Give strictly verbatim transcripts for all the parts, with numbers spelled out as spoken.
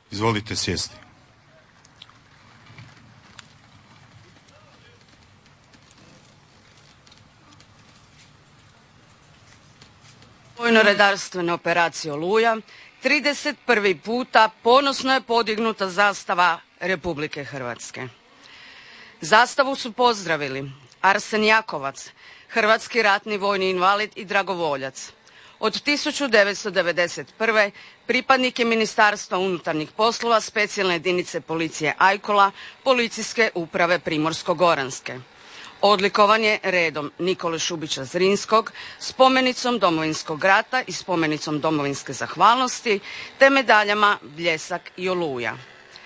Izvolite sjesti. Vojno-redarstvene operacije Oluja trideset prvi puta ponosno je podignuta zastava Republike Hrvatske. Zastavu su pozdravili Arsen Jakovac, hrvatski ratni vojni invalid i dragovoljac. Od tisuću devetsto devedeset prve pripadnik je Ministarstva unutarnjih poslova, specijalne jedinice policije Ajkula, policijske uprave Primorsko-goranske. Odlikovan je redom Nikole Šubića Zrinskog, spomenicom Domovinskog rata i spomenicom Domovinske zahvalnosti, te medaljama Bljesak i Oluja.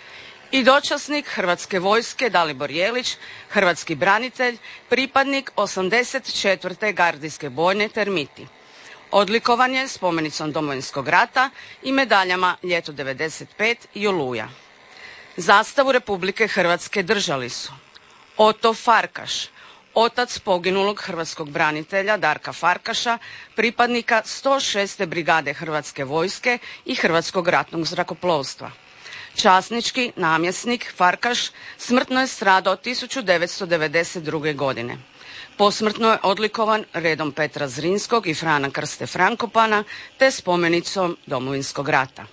I dočasnik Hrvatske vojske Dalibor Jelić, hrvatski branitelj, pripadnik osamdeset četvrte gardijske bojne Termiti. Odlikovan je spomenicom Domovinskog rata i medaljama Ljeto devedeset pet i Oluja. Zastavu Republike Hrvatske držali su Oto Farkaš, otac poginulog hrvatskog branitelja Darka Farkaša, pripadnika sto šeste brigade Hrvatske vojske i Hrvatskog ratnog zrakoplovstva. Časnički namjesnik Farkaš smrtno je stradao tisuću devetsto devedeset druge. godine. Posmrtno je odlikovan redom Petra Zrinskog i Frana Krste Frankopana te spomenicom Domovinskog rata.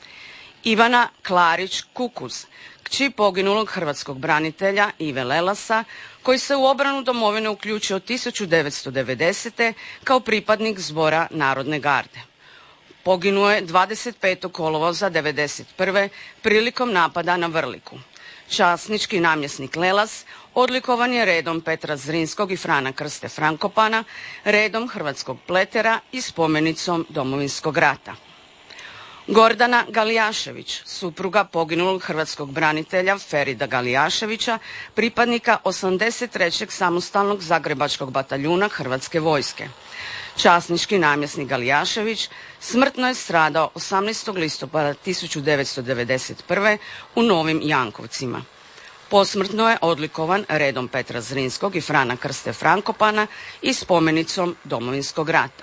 Ivana Klarić Kukuz, kći poginulog hrvatskog branitelja Ive Lelasa, koji se u obranu domovine uključio tisuću devetsto devedesete. kao pripadnik Zbora Narodne garde. Poginuo je dvadeset petog kolovoza devedeset prve. prilikom napada na Vrliku. Časnički namjesnik Lelas odlikovan je redom Petra Zrinskog i Frana Krste Frankopana, redom Hrvatskog pletera i spomenicom Domovinskog rata. Gordana Galijašević, supruga poginulog hrvatskog branitelja Ferida Galijaševića, pripadnika osamdeset trećeg samostalnog zagrebačkog bataljuna Hrvatske vojske. Časnički namjesnik Galijašević smrtno je stradao osamnaestog listopada tisuću devetsto devedeset prve. u Novim Jankovcima. Posmrtno je odlikovan redom Petra Zrinskog i Frana Krste Frankopana i spomenicom Domovinskog rata.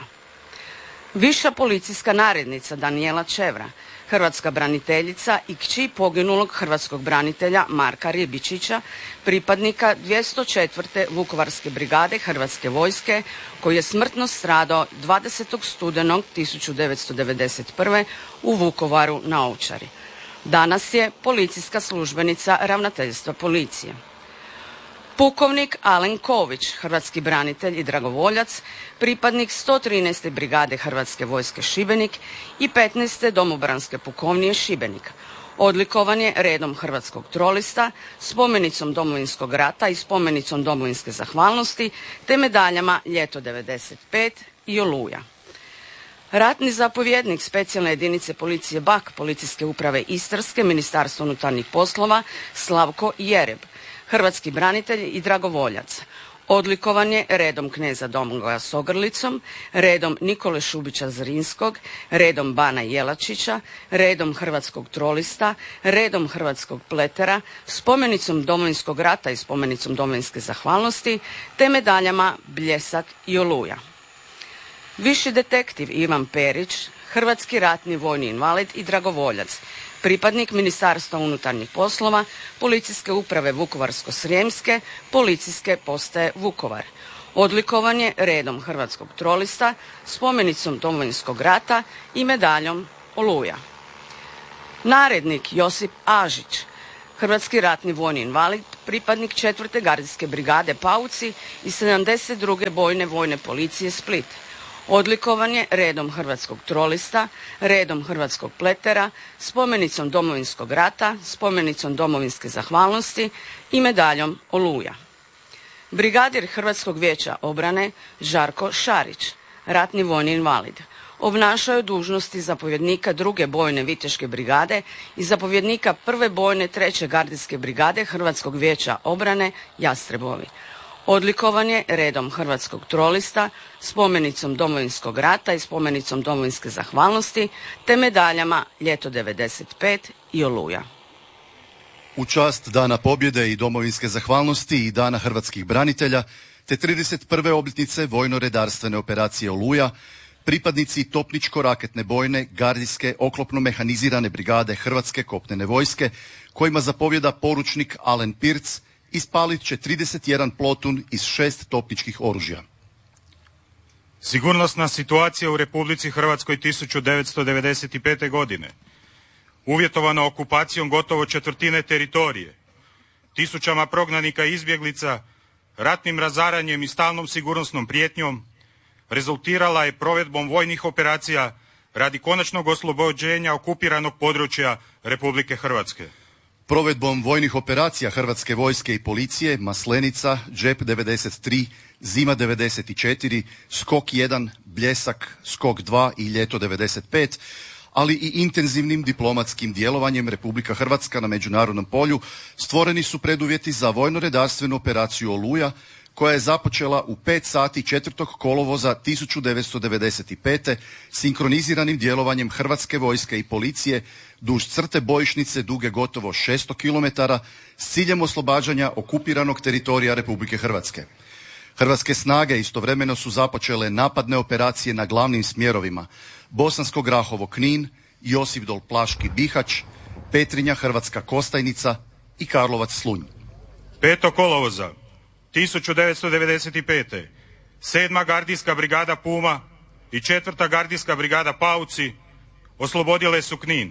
Viša policijska narednica Danijela Čevra, hrvatska braniteljica i kći poginulog hrvatskog branitelja Marka Ribičića, pripadnika dvjesto četvrte Vukovarske brigade Hrvatske vojske, koji je smrtno stradao dvadesetog studenog tisuću devetsto devedeset prve. u Vukovaru na Ovčari. Danas je policijska službenica Ravnateljstva policije. Pukovnik Alen Ković, hrvatski branitelj i dragovoljac, pripadnik sto trinaeste brigade Hrvatske vojske Šibenik i petnaeste domobranske pukovnije Šibenik. Odlikovan je redom Hrvatskog trolista, spomenicom Domovinskog rata i spomenicom Domovinske zahvalnosti, te medaljama Ljeto devedeset pet i Oluja. Ratni zapovjednik specijalne jedinice policije Bak, policijske uprave Istarske, Ministarstva unutarnjih poslova Slavko Jereb, hrvatski branitelj i dragovoljac. Odlikovan je redom kneza Domagoja s ogrlicom, redom Nikole Šubića Zrinskog, redom Bana Jelačića, redom Hrvatskog trolista, redom Hrvatskog pletera, spomenicom Domovinskog rata i spomenicom Domovinske zahvalnosti, te medaljama Bljesak i Oluja. Viši detektiv Ivan Perić, hrvatski ratni vojni invalid i dragovoljac, pripadnik Ministarstva unutarnjih poslova, policijske uprave Vukovarsko-srijemske, policijske postaje Vukovar. Odlikovan je redom Hrvatskog trolista, spomenicom Domovinskog rata i medaljom Oluja. Narednik Josip Ažić, hrvatski ratni vojni invalid, pripadnik četvrte gardijske brigade Pauci i sedamdeset druge bojne vojne policije Split. Odlikovan je redom Hrvatskog trolista, redom Hrvatskog pletera, spomenicom Domovinskog rata, spomenicom Domovinske zahvalnosti i medaljom Oluja. Brigadir Hrvatskog vijeća obrane Žarko Šarić, ratni vojni invalid, obnašao je dužnosti zapovjednika druge bojne viteške brigade i zapovjednika prve bojne treće gardijske brigade Hrvatskog vijeća obrane Jastrebovi. Odlikovan je redom Hrvatskog trolista, spomenicom Domovinskog rata i spomenicom Domovinske zahvalnosti, te medaljama Ljeto devedeset pet i Oluja. U čast Dana pobjede i Domovinske zahvalnosti i Dana hrvatskih branitelja, te trideset prve obljetnice vojno-redarstvene operacije Oluja, pripadnici topničko-raketne bojne, gardijske, oklopno-mehanizirane brigade Hrvatske kopnene vojske, kojima zapovjeda poručnik Alen Pirc, ispalit će trideset jedan plotun iz šest topničkih oružja. Sigurnosna situacija u Republici Hrvatskoj tisuću devetsto devedeset pete. godine, uvjetovana okupacijom gotovo četvrtine teritorije, tisućama prognanika i izbjeglica, ratnim razaranjem i stalnom sigurnosnom prijetnjom, rezultirala je provedbom vojnih operacija radi konačnog oslobođenja okupiranog područja Republike Hrvatske. Provedbom vojnih operacija Hrvatske vojske i policije Maslenica, Džep devedeset tri, Zima devedeset četiri, Skok jedan, Bljesak, Skok dva i Ljeto devedeset pet, ali i intenzivnim diplomatskim djelovanjem Republika Hrvatska na međunarodnom polju stvoreni su preduvjeti za vojno-redarstvenu operaciju Oluja, koja je započela u pet sati četvrtog kolovoza tisuću devetsto devedeset pete. sinkroniziranim djelovanjem Hrvatske vojske i policije duž crte bojišnice duge gotovo šesto kilometara s ciljem oslobađanja okupiranog teritorija Republike Hrvatske. Hrvatske snage istovremeno su započele napadne operacije na glavnim smjerovima Bosansko Grahovo Knin, Josipdol Plaški Bihać, Petrinja Hrvatska Kostajnica i Karlovac Slunj. petog kolovoza tisuću devetsto devedeset pete. sedma gardijska brigada Puma i četvrta gardijska brigada Pauci oslobodile su Knin.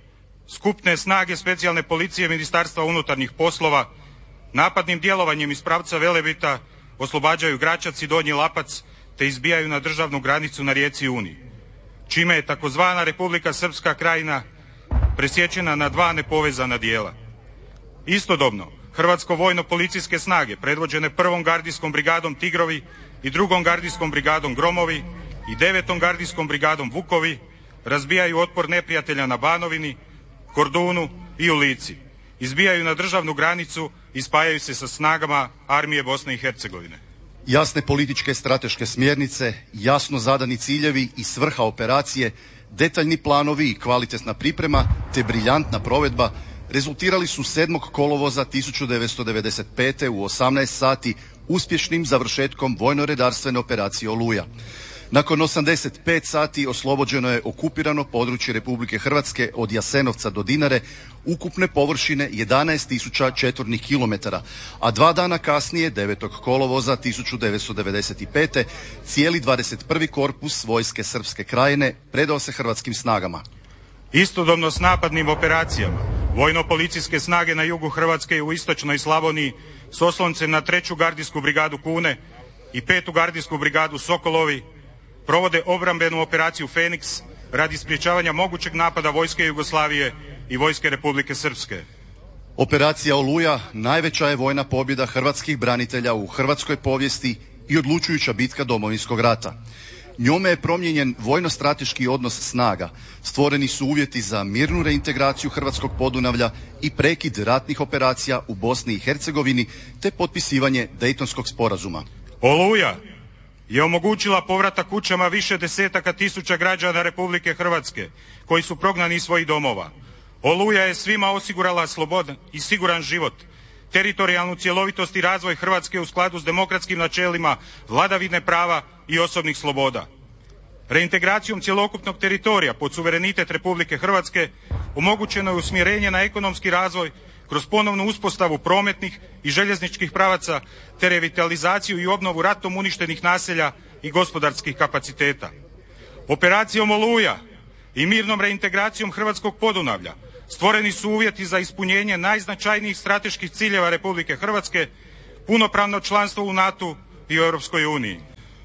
Skupne snage specijalne policije Ministarstva unutarnjih poslova napadnim djelovanjem iz pravca Velebita oslobađaju Gračac i Donji Lapac te izbijaju na državnu granicu na rijeci Uni, čime je takozvana Republika Srpska krajina presječena na dva nepovezana dijela. Istodobno, Hrvatsko vojno-policijske snage predvođene prvom gardijskom brigadom Tigrovi i drugom gardijskom brigadom Gromovi i devetom gardijskom brigadom Vukovi razbijaju otpor neprijatelja na Banovini, Kordunu i u Lici, izbijaju na državnu granicu i spajaju se sa snagama armije Bosne i Hercegovine. Jasne političke strateške smjernice, jasno zadani ciljevi i svrha operacije, detaljni planovi i kvalitetna priprema te briljantna provedba rezultirali su sedmog kolovoza tisuću devetsto devedeset pete. u osamnaest sati uspješnim završetkom vojno-redarstvene operacije Oluja. Nakon osamdeset pet sati oslobođeno je okupirano područje Republike Hrvatske od Jasenovca do Dinare, ukupne površine jedanaest tisuća četvornih kilometara, a dva dana kasnije, devetog kolovoza tisuću devetsto devedeset pete. cijeli dvadeset prvi korpus vojske Srpske krajine predao se hrvatskim snagama. Istodobno s napadnim operacijama vojno-policijske snage na jugu Hrvatske i u istočnoj Slavoniji s osloncem na treću gardijsku brigadu Kune i petu gardijsku brigadu Sokolovi provode obrambenu operaciju Feniks radi sprječavanja mogućeg napada vojske Jugoslavije i vojske Republike Srpske. Operacija Oluja najveća je vojna pobjeda hrvatskih branitelja u hrvatskoj povijesti i odlučujuća bitka Domovinskog rata. Njome je promijenjen vojno-strateški odnos snaga, stvoreni su uvjeti za mirnu reintegraciju hrvatskog Podunavlja i prekid ratnih operacija u Bosni i Hercegovini te potpisivanje Dejtonskog sporazuma. Oluja je omogućila povratak kućama više desetaka tisuća građana Republike Hrvatske koji su prognani iz svojih domova. Oluja je svima osigurala slobodan i siguran život, teritorijalnu cjelovitost i razvoj Hrvatske u skladu s demokratskim načelima vladavine prava i osobnih sloboda. Reintegracijom cjelokupnog teritorija pod suverenitet Republike Hrvatske omogućeno je usmjerenje na ekonomski razvoj kroz ponovnu uspostavu prometnih i željezničkih pravaca te revitalizaciju i obnovu ratom uništenih naselja i gospodarskih kapaciteta. Operacijom Oluja i mirnom reintegracijom hrvatskog Podunavlja stvoreni su uvjeti za ispunjenje najznačajnijih strateških ciljeva Republike Hrvatske, punopravno članstvo u NATO i u Europskoj uniji.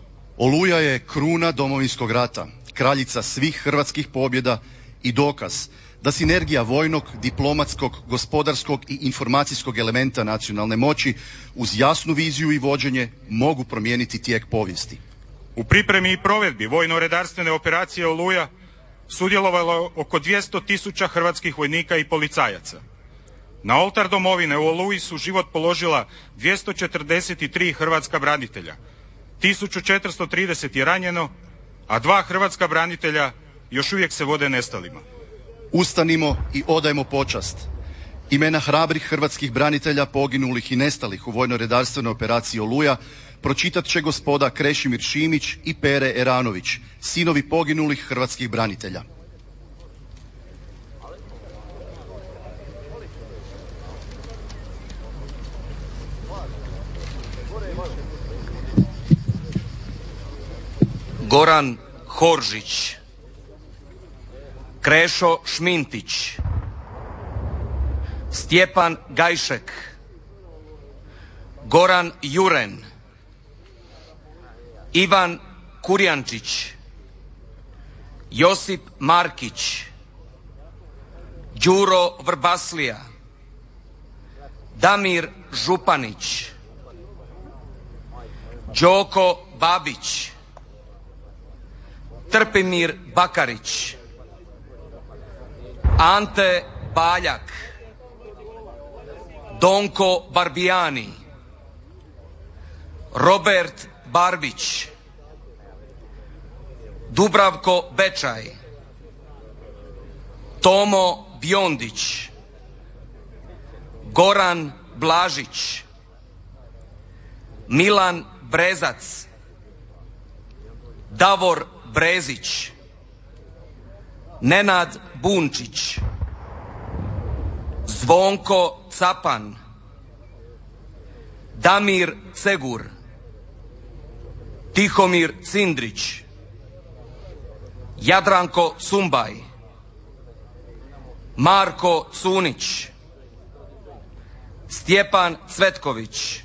Oluja je kruna Domovinskog rata, kraljica svih hrvatskih pobjeda i dokaz da sinergija vojnog, diplomatskog, gospodarskog i informacijskog elementa nacionalne moći uz jasnu viziju i vođenje mogu promijeniti tijek povijesti. U pripremi i provedbi vojno-redarstvene operacije Oluja sudjelovalo oko dvjesto tisuća hrvatskih vojnika i policajaca. Na oltar domovine u Oluji su život položila dvjesto četrdeset tri hrvatska branitelja, tisuću četiristo trideset je ranjeno, a dva hrvatska branitelja još uvijek se vode nestalima. Ustanimo i odajmo počast. Imena hrabrih hrvatskih branitelja poginulih i nestalih u vojno-redarstvenoj operaciji Oluja pročitat će gospoda Krešimir Šimić i Pere Eranović, sinovi poginulih hrvatskih branitelja. Goran Horžić, Krešo Šmintić, Stjepan Gajšek, Goran Juren, Ivan Kurjančić, Josip Markić, Đuro Vrbaslija, Damir Županić, Đoko Babić, Trpimir Bakarić, Ante Baljak, Donko Barbijani, Robert Barbić, Dubravko Bečaj, Tomo Bjondić, Goran Blažić, Milan Brezac, Davor Brezić, Nenad Bunčić, Zvonko Capan, Damir Cegur, Tihomir Cindrić, Jadranko Cumbaj, Marko Cunić, Stjepan Cvetković,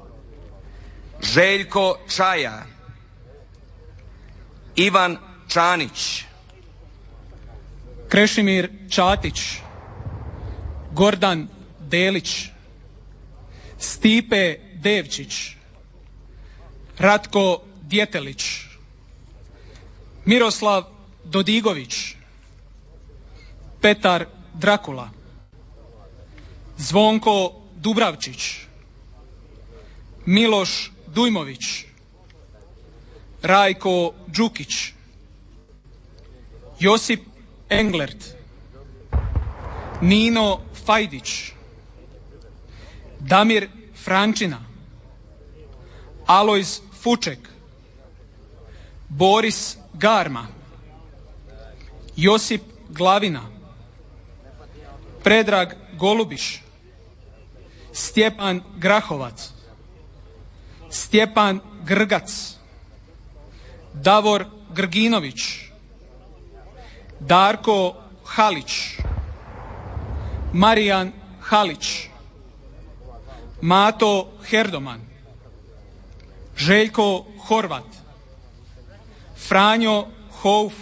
Željko Čaja, Ivan Čanić, Krešimir Čatić, Gordan Delić, Stipe Devčić, Ratko Djetelić, Miroslav Dodigović, Petar Drakula, Zvonko Dubravčić, Miloš Dujmović, Rajko Đukić, Josip Englert, Nino Fajdić, Damir Frančina, Alojz Fuček, Boris Garma, Josip Glavina, Predrag Golubiš, Stjepan Grahovac, Stjepan Grgac, Davor Grginović, Darko Halić, Marijan Halić, Mato Herdoman, Željko Horvat, Franjo Houf,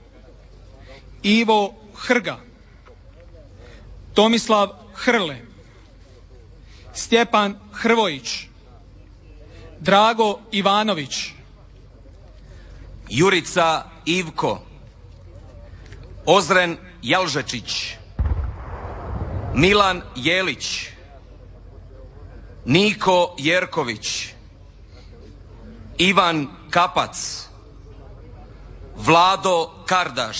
Ivo Hrga, Tomislav Hrle, Stjepan Hrvojić, Drago Ivanović, Jurica Ivko, Ozren Jalžečić, Milan Jelić, Niko Jerković, Ivan Kapac, Vlado Kardaš,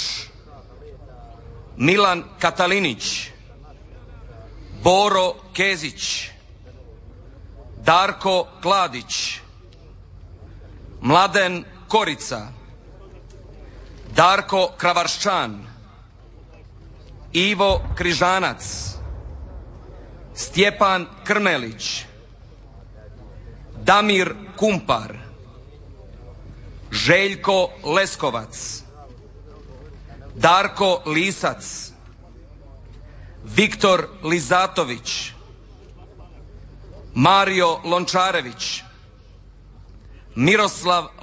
Milan Katalinić, Boro Kezić, Darko Kladić, Mladen Korica, Darko Kravarščan, Ivo Križanac, Stjepan Krmelić, Damir Kumpar, Željko Leskovac, Darko Lisac, Viktor Lizatović, Mario Lončarević, Miroslav